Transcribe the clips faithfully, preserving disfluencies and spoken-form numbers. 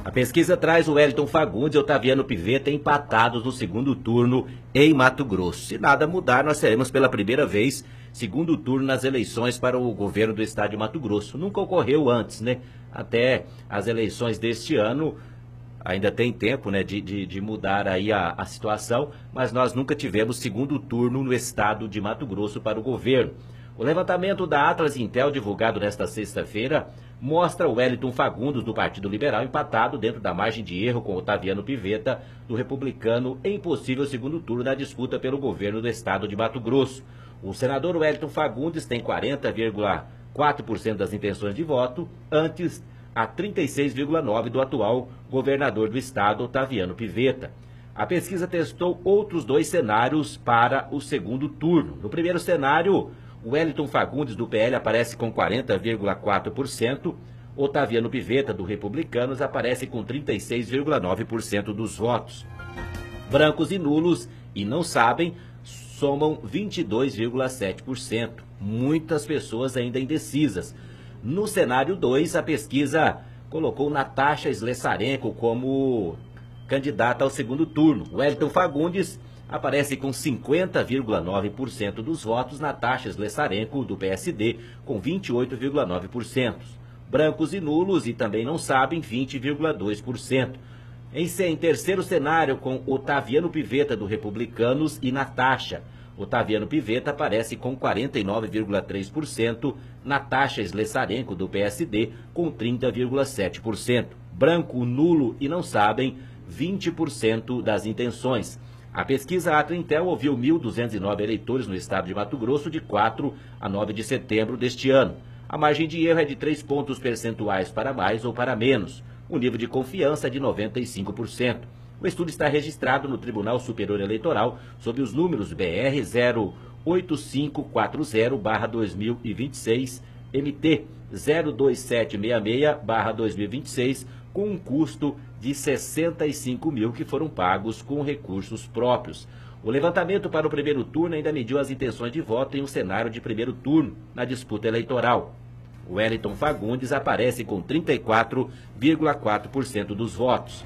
A pesquisa traz o Wellington Fagundes e o Otaviano Pivetta empatados no segundo turno em Mato Grosso. Se nada mudar, nós teremos pela primeira vez segundo turno nas eleições para o governo do estado de Mato Grosso. Nunca ocorreu antes, né? Até as eleições deste ano, ainda tem tempo, né, de, de, de mudar aí a, a situação, mas nós nunca tivemos segundo turno no estado de Mato Grosso para o governo. O levantamento da Atlas Intel, divulgado nesta sexta-feira, mostra o Wellington Fagundes, do Partido Liberal, empatado dentro da margem de erro com Otaviano Pivetta, do Republicano, em possível segundo turno na disputa pelo governo do estado de Mato Grosso. O senador Wellington Fagundes tem quarenta vírgula quatro por cento das intenções de voto, antes a trinta e seis vírgula nove por cento do atual governador do estado, Otaviano Pivetta. A pesquisa testou outros dois cenários para o segundo turno. No primeiro cenário, o Wellington Fagundes, do P L, aparece com quarenta vírgula quatro por cento, Otaviano Pivetta, do Republicanos, aparece com trinta e seis vírgula nove por cento dos votos. Brancos e nulos e não sabem somam vinte e dois vírgula sete por cento. Muitas pessoas ainda indecisas. No cenário dois, a pesquisa colocou Natasha Slessarenko como candidata ao segundo turno. Wellington Fagundes aparece com cinquenta vírgula nove por cento dos votos, Natasha Slessarenko, do P S D, com vinte e oito vírgula nove por cento. Brancos e nulos e também não sabem, vinte vírgula dois por cento. Em, em terceiro cenário, com Otaviano Pivetta, do Republicanos, e Natasha. Otaviano Pivetta aparece com quarenta e nove vírgula três por cento, Natasha Slessarenko, do P S D, com trinta vírgula sete por cento. Branco, nulo e não sabem, vinte por cento das intenções. A pesquisa Atlas Intel ouviu mil duzentos e nove eleitores no estado de Mato Grosso de quatro a nove de setembro deste ano. A margem de erro é de três pontos percentuais para mais ou para menos. O nível de confiança é de noventa e cinco por cento. O estudo está registrado no Tribunal Superior Eleitoral sob os números B R zero oito cinco quatro zero barra dois mil e vinte e seis, M T zero dois sete seis seis barra dois mil e vinte e seis, com um custo de sessenta e cinco mil que foram pagos com recursos próprios. O levantamento para o primeiro turno ainda mediu as intenções de voto em um cenário de primeiro turno na disputa eleitoral. O Wellington Fagundes aparece com trinta e quatro vírgula quatro por cento dos votos.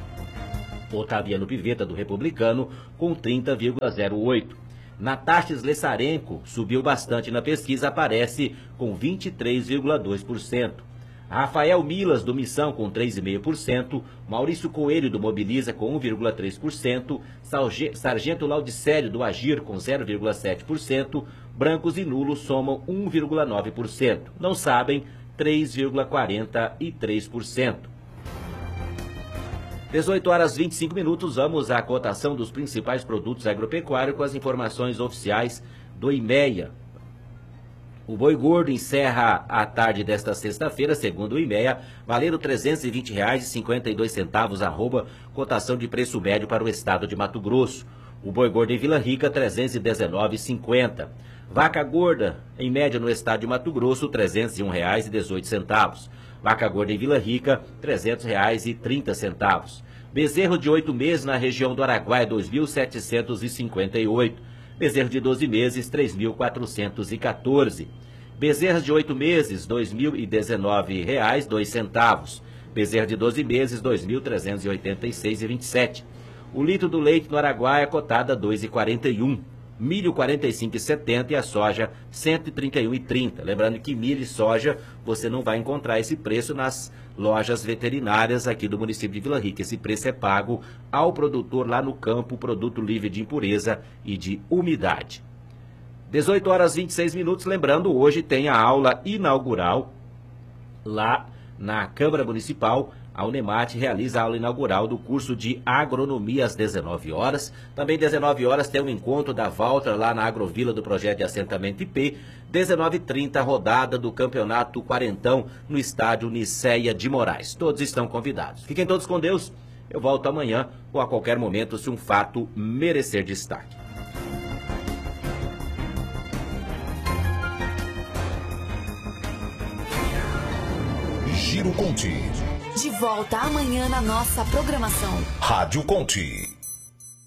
Otaviano Pivetta, do Republicano, com trinta vírgula zero oito por cento. Natasha Slessarenko subiu bastante na pesquisa, aparece com vinte e três vírgula dois por cento. Rafael Milas, do Missão, com três vírgula cinco por cento. Maurício Coelho, do Mobiliza, com um vírgula três por cento. Sargento Laudicério, do Agir, com zero vírgula sete por cento. Brancos e nulos somam um vírgula nove por cento. Não sabem, três vírgula quarenta e três por cento. dezoito horas e vinte e cinco minutos, vamos à cotação dos principais produtos agropecuários com as informações oficiais do IMEA. O boi gordo encerra a tarde desta sexta-feira, segundo o IMEA, valendo trezentos e vinte reais e cinquenta e dois centavos, arroba, cotação de preço médio para o estado de Mato Grosso. O boi gordo em Vila Rica, trezentos e dezenove reais e cinquenta centavos. Vaca gorda, em média no estado de Mato Grosso, trezentos e um reais e dezoito centavos. Vaca gorda em Vila Rica, trezentos reais e trinta centavos. Bezerro de oito meses na região do Araguaia, dois mil setecentos e cinquenta e oito. Bezerro de doze meses, três mil quatrocentos e quatorze. Bezerras de oito meses, dois mil e dezenove reais e dois centavos. Bezerro de doze meses, dois mil trezentos e oitenta e seis reais e vinte e sete centavos. O litro do leite no Araguaia, cotada dois reais e quarenta e um centavos. Milho quarenta e cinco reais e setenta centavos e a soja cento e trinta e um reais e trinta centavos. Lembrando que milho e soja você não vai encontrar esse preço nas lojas veterinárias aqui do município de Vila Rica. Esse preço é pago ao produtor lá no campo, produto livre de impureza e de umidade. dezoito horas e vinte e seis minutos, lembrando, hoje tem a aula inaugural lá na Câmara Municipal. A Unemate realiza a aula inaugural do curso de agronomia às dezenove horas. Também dezenove horas tem o um encontro da Valtra lá na Agrovila do projeto de assentamento I P. dezenove e trinta, rodada do Campeonato Quarentão no estádio Niceia de Moraes. Todos estão convidados. Fiquem todos com Deus. Eu volto amanhã ou a qualquer momento se um fato merecer destaque. Giro Conte. De volta amanhã na nossa programação. Rádio Conte.